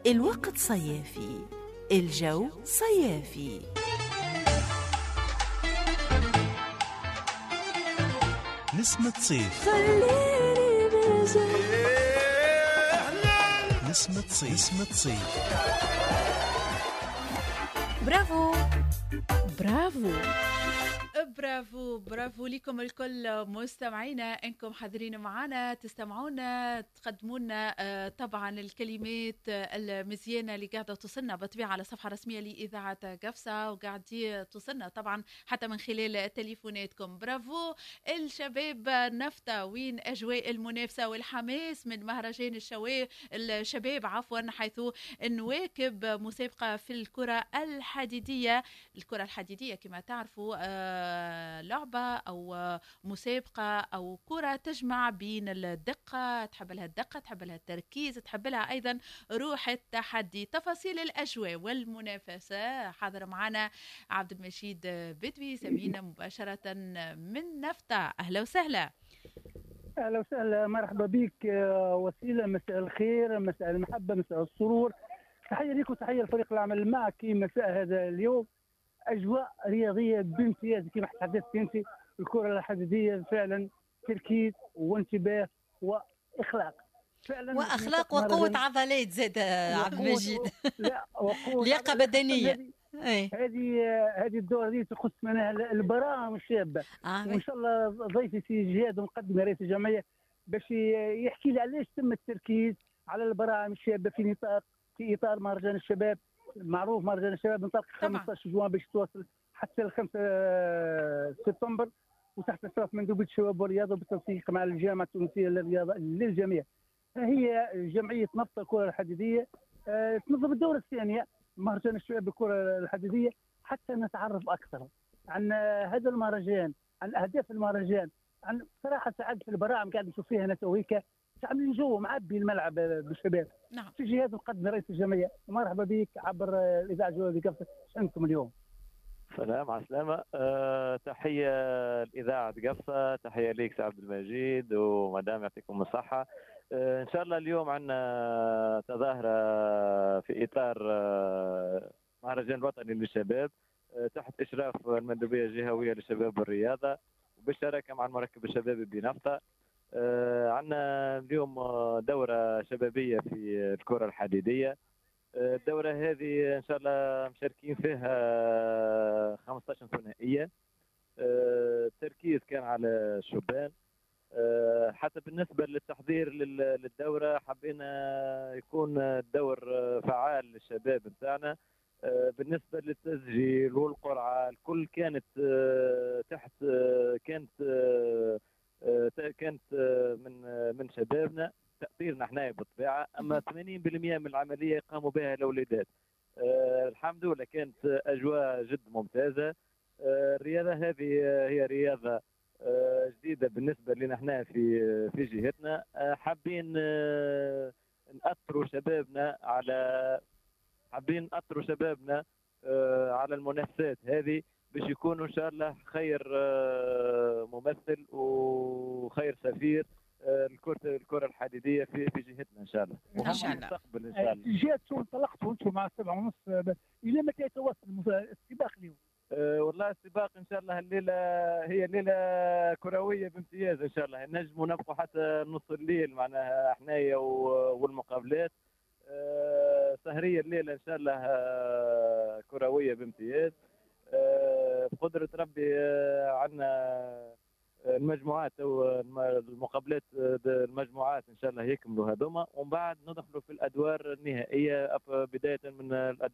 الوقت صيافي، الجو صيافي. نسمة صيف، خليني بجد. نسمة صيف، نسمة صيف. برافو برافو برافو برافو لكم الكل مستمعينا، انكم حاضرين معنا تستمعونا تقدمونا طبعا الكلمات المزيانه اللي قاعده توصلنا بطبيعه على الصفحه الرسميه لاذاعه قفصه، وقاعدين توصلنا طبعا حتى من خلال تليفوناتكم. برافو الشباب نفطه، وين اجواء المنافسه والحماس من مهرجان الشباب عفوا، حيث نواكب مسابقه في الكره الحديديه. الكره الحديديه كما تعرفوا لعبة أو مسابقة أو كرة تجمع بين الدقة، تحب لها الدقة، تحب لها التركيز، تحب لها أيضا روح التحدي. تفاصيل الأجواء والمنافسة حاضر معنا عبد المجيد بدوي سمينا مباشرة من نفطة. أهلا وسهلا. اهلا وسهلا، مرحبا بك وسيله. مساء الخير، مساء المحبه، مساء السرور. تحيه لك وتحيه لفريق العمل معك مساء هذا اليوم. اجواء رياضيه بامتياز كما تحدثت انت. الكره الحديديه فعلا تركيز وانتباه واخلاق، فعلا واخلاق وقوه عضلات زاد عبد المجيد. لا، وقوه لياقه بدنيه. هذه الدوره دي تخص منها البراعم الشابه. وان شاء الله ضيفي في جهاد مقدم رئيس الجمعيه باش يحكي لي علاش تم التركيز على البراعم الشابه في اطار مهرجان الشباب. معروف مهرجان الشباب منطلق 15 جوان باش توصل حتى ل 5 سبتمبر، وتحت اشراف مندوبيه الشباب والرياضه بالتنسيق مع الجامعه التونسيه للرياضه للجميع. هي جمعيه نفط الكره الحديديه تنظم الدوره الثانيه مهرجان الشباب بالكره الحديديه حتى نتعرف اكثر عن هذا المهرجان، عن اهداف المهرجان، عن صراحه سعاده البراعم قاعد نشوف فيها نتويكا عاملين جو معبي الملعب بالشباب. نعم. في جهاز مقدم رئيس الجمعيه، مرحبا بك عبر الاذاعه الجويه بقفصه. شنكم اليوم؟ سلام على السلامة. تحية لإذاعة قفصة، تحية ليك سي عبد المجيد ومدام يعطيكم الصحة. إن شاء الله اليوم عندنا تظاهرة في إطار مهرجان الوطني للشباب تحت إشراف المندوبية الجهوية للشباب والرياضة وبالشراكة مع المركب الشبابي بنفطة. عندنا اليوم دورة شبابية في الكرة الحديدية. الدورة هذه إن شاء الله مشاركين فيها 15 ثنائية. التركيز كان على الشبان. حتى بالنسبة للتحضير للدورة حبينا يكون الدور فعال للشباب بتاعنا. بالنسبة للتسجيل والقرعة الكل كانت تحت كانت من شبابنا، تأثيرنا احنا بالطبيعة. أما 80% من العملية قاموا بها الأولادات. الحمد لله كانت أجواء جد ممتازة. الرياضة هذه هي رياضة جديدة بالنسبة لنا احنا في جهتنا. حابين نأثروا شبابنا على المنافسات هذه باش يكونوا ان شاء الله خير ممثل وخير سفير الكرة الحديدية في جهتنا ان شاء الله. ان شاء الله. المستقبل ان شاء الله. جهتكم انطلقتوا انتم مع 7:30 الى متى يتواصل السباق اليوم؟ والله السباق ان شاء الله الليله هي ليله كرويه بامتياز ان شاء الله. نجموا نبقوا حتى نص الليل معناها حنايا والمقابلات. سهريه الليله ان شاء الله كرويه بامتياز. بقدره ربي عندنا المجموعات او المقابلات المجموعات ان شاء الله يكملوا هذوما، ومن بعد ندخلوا في الادوار النهائيه بدايه من